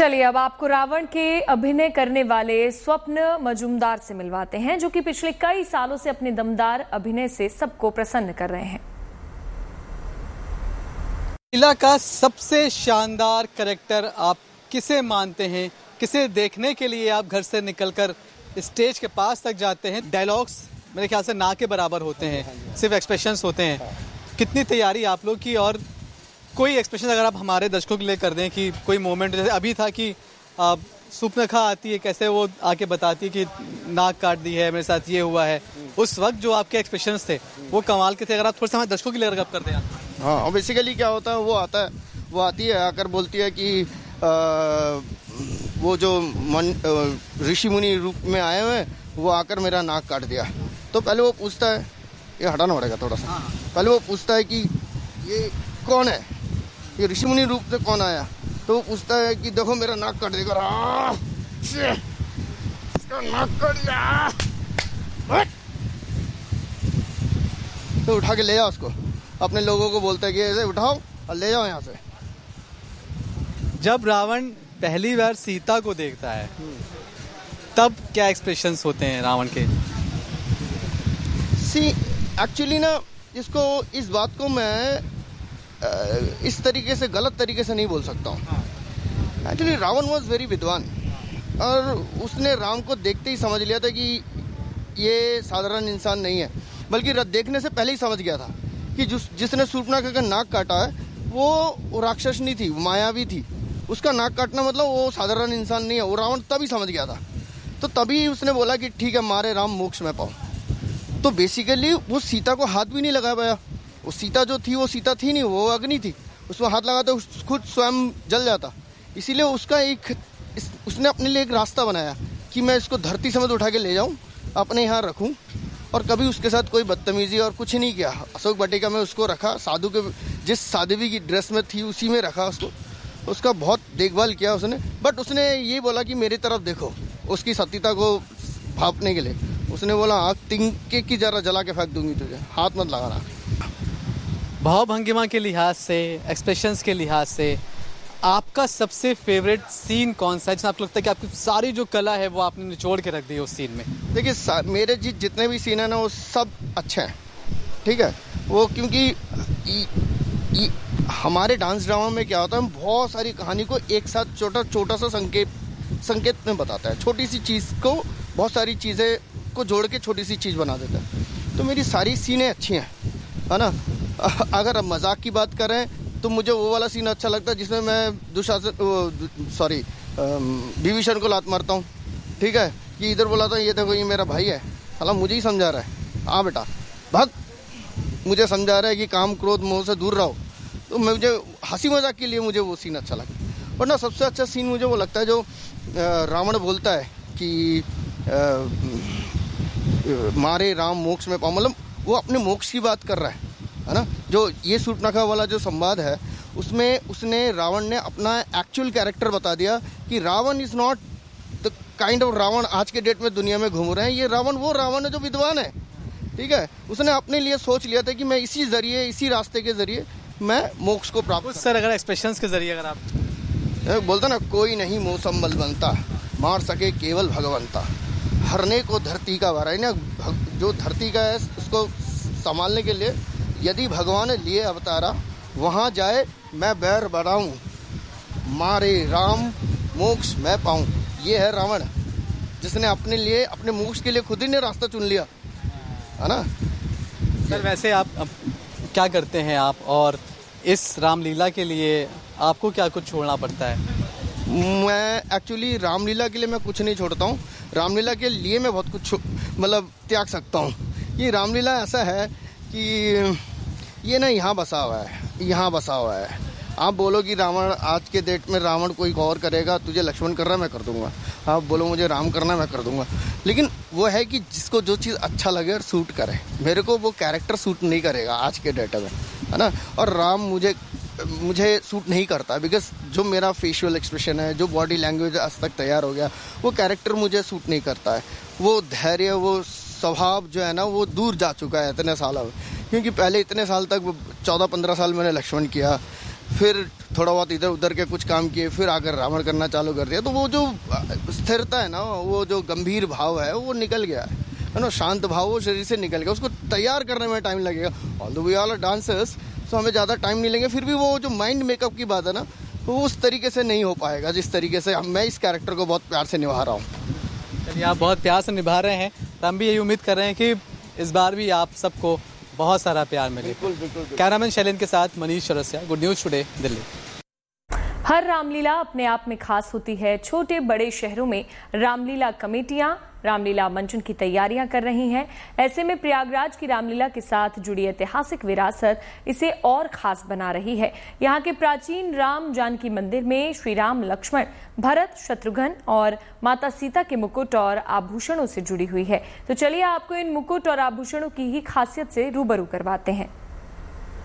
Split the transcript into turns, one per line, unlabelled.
चलिए अब आपको रावण के अभिनय करने वाले स्वप्न मजूमदार से मिलवाते हैं, जो कि पिछले कई सालों से अपने दमदार अभिनय से सबको प्रसन्न कर रहे हैं।
लीला का सबसे शानदार कैरेक्टर आप किसे मानते हैं? किसे देखने के लिए आप घर से निकलकर स्टेज के पास तक जाते हैं? डायलॉग्स मेरे ख्याल से ना के बराबर होते हैं, सिर्फ एक्सप्रेशंस होते हैं। कितनी तैयारी आप लोग की, और कोई एक्सप्रेशन अगर आप हमारे दर्शकों के लिए कर दें कि कोई मोमेंट जैसे अभी था कि सुपनखा आती है, कैसे वो आके बताती है कि नाक काट दी है, मेरे साथ ये हुआ है, उस वक्त जो आपके एक्सप्रेशंस थे वो कमाल के थे। अगर आप थोड़ा सा हमारे दर्शकों के लिए अगर आप कर दें।
हाँ, और बेसिकली क्या होता है, वो आती है आकर बोलती है कि वो जो ऋषि मुनि रूप में आए हुए हैं वो आकर मेरा नाक काट दिया। तो पहले वो पूछता है, ये हटाना पड़ेगा थोड़ा सा, पहले वो पूछता है कि ये कौन है, ये ऋषि मुनि रूप से कौन आया। तो वो पूछता है कि देखो मेरा नाक काट देगा, इसका नाक काट दिया, तो उठा के ले जाओ उसको। अपने लोगों को बोलता है कि ऐसे उठाओ और ले जाओ यहाँ से।
जब रावण पहली बार सीता को देखता है तब क्या एक्सप्रेशंस होते हैं रावण के?
एक्चुअली ना, इस बात को मैं इस तरीके से, गलत तरीके से नहीं बोल सकता हूँ। एक्चुअली रावण वॉज वेरी विद्वान, और उसने राम को देखते ही समझ लिया था कि ये साधारण इंसान नहीं है, बल्कि देखने से पहले ही समझ गया था कि जिसने शूर्पणखा का नाक काटा है वो राक्षसनी थी, मायावी थी। उसका नाक काटना मतलब वो साधारण इंसान नहीं है। वो रावण तभी समझ गया था। तो तभी उसने बोला कि ठीक है, मारे राम मोक्ष में पाओ। तो बेसिकली वो सीता को हाथ भी नहीं लगा पाया। वो सीता जो थी वो सीता थी नहीं, वो अग्नि थी। उसमें हाथ लगाते खुद स्वयं जल जाता। इसीलिए उसने अपने लिए एक रास्ता बनाया कि मैं इसको धरती समेत उठा के ले जाऊं, अपने यहाँ रखूं, और कभी उसके साथ कोई बदतमीजी और कुछ नहीं किया। अशोक वाटिका में उसको रखा, साधु के जिस साध्वी की ड्रेस में थी उसी में रखा उसको। उसका बहुत देखभाल किया उसने। बट उसने ये बोला कि मेरी तरफ देखो, उसकी सतीता को भापने के लिए उसने बोला, आग तिनके की जरा जला के फेंक दूंगी तुझे, हाथ मत लगाना।
भाव भंगिमा के लिहाज से, एक्सप्रेशंस के लिहाज से आपका सबसे फेवरेट सीन कौन सा है, जिसमें आपको लगता है कि आपकी सारी जो कला है वो आपने निचोड़ के रख दी है उस सीन में?
देखिए, मेरे जितने भी सीन है ना वो सब अच्छे हैं, ठीक है। वो क्योंकि हमारे डांस ड्रामा में क्या होता है, हम बहुत सारी कहानी को एक साथ छोटा सा संकेत में बताता है। छोटी सी चीज़ को बहुत सारी चीज़ें को जोड़ के छोटी सी चीज़ बना देता है। तो मेरी सारी सीनें अच्छी हैं, है ना। अगर अब मजाक की बात करें तो मुझे वो वाला सीन अच्छा लगता है जिसमें मैं विभीषण को लात मारता हूँ, ठीक है, कि इधर बोला था ये देखो ये मेरा भाई है, हालांकि मुझे ही समझा रहा है, हाँ बेटा भाग, मुझे समझा रहा है कि काम क्रोध मोह से दूर रहो। तो मुझे हंसी मजाक के लिए मुझे वो सीन अच्छा लगा। वरना सबसे अच्छा सीन मुझे वो लगता है जो रावण बोलता है कि मारे राम मोक्ष में पाओ, मतलब वो अपने मोक्ष की बात कर रहा है ना। जो ये शूर्पणखा वाला जो संवाद है उसमें रावण ने अपना एक्चुअल कैरेक्टर बता दिया कि Ravan is not the kind of Ravan आज के डेट में दुनिया में घूम रहे हैं। ये रावण वो रावण है जो विद्वान है, ठीक है। उसने अपने लिए सोच लिया था कि मैं इसी रास्ते के जरिए मैं मोक्ष को प्राप्त।
सर, अगर एक्सप्रेशंस के जरिए अगर आप
बोलता ना, कोई नहीं मौसम बल बनता, मार सके केवल भगवंता, हरने को धरती का भार है ना। जो धरती का है उसको संभालने के लिए यदि भगवान लिए अवतारा, वहाँ जाए मैं बैर बढ़ाऊं, मारे राम मोक्ष मैं पाऊं। ये है रावण, जिसने अपने लिए, अपने मोक्ष के लिए खुद ही ने रास्ता चुन लिया, है ना।
सर, वैसे आप क्या करते हैं आप, और इस रामलीला के लिए आपको क्या कुछ छोड़ना पड़ता है?
मैं एक्चुअली रामलीला के लिए मैं कुछ नहीं छोड़ता हूँ। रामलीला के लिए मैं बहुत कुछ मतलब त्याग सकता हूँ। ये रामलीला ऐसा है कि ये ना यहाँ बसा हुआ है। आप बोलो कि रावण आज के डेट में रावण कोई और करेगा, तुझे लक्ष्मण कर रहा है मैं कर दूंगा, आप बोलो मुझे राम करना है मैं कर दूंगा। लेकिन वो है कि जिसको जो चीज़ अच्छा लगे और सूट करे। मेरे को वो कैरेक्टर सूट नहीं करेगा आज के डेट में, है ना। और राम मुझे सूट नहीं करता, बिकॉज जो मेरा फेशियल एक्सप्रेशन है, जो बॉडी लैंग्वेज आज तक तैयार हो गया, वो कैरेक्टर मुझे सूट नहीं करता है। वो धैर्य, वो स्वभाव जो है ना वो दूर जा चुका है इतने सालों में। क्योंकि पहले इतने साल तक 14-15 साल मैंने लक्ष्मण किया, फिर थोड़ा बहुत इधर उधर के कुछ काम किए, फिर आकर रावण करना चालू कर दिया। तो वो जो स्थिरता है ना, वो जो गंभीर भाव है वो निकल गया है ना, शांत भाव वो शरीर से निकल गया। उसको तैयार करने में टाइम लगेगा। Although we all are dancers, तो हमें ज़्यादा टाइम नहीं लेंगे, फिर भी वो जो माइंड मेकअप की बात है ना, वो उस तरीके से नहीं हो पाएगा जिस तरीके से मैं इस कैरेक्टर को बहुत प्यार से निभा रहा हूँ।
चलिए, आप बहुत प्यार से निभा रहे हैं, तो हम भी यही उम्मीद कर रहे हैं कि इस बार भी आप सबको बहुत सारा प्यार मिले।
बिल्कुल।
कैमरामैन शैलेंद्र के साथ Manish Chaurasia, good news today, Delhi.
हर रामलीला अपने आप में खास होती है। छोटे बड़े शहरों में रामलीला कमेटियां रामलीला मंचन की तैयारियां कर रही हैं। ऐसे में प्रयागराज की रामलीला के साथ जुड़ी ऐतिहासिक विरासत इसे और खास बना रही है। यहाँ के प्राचीन राम जानकी मंदिर में श्री राम, लक्ष्मण, भरत, शत्रुघ्न और माता सीता के मुकुट और आभूषणों से जुड़ी हुई है। तो चलिए आपको इन मुकुट और आभूषणों की ही खासियत से रूबरू करवाते हैं।